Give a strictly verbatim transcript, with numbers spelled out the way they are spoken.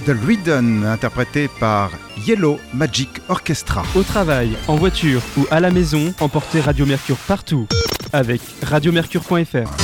The Rhythm, interprété par Yellow Magic Orchestra. Au travail, en voiture ou à la maison, emportez Radio Mercure partout avec radio mercure point f r.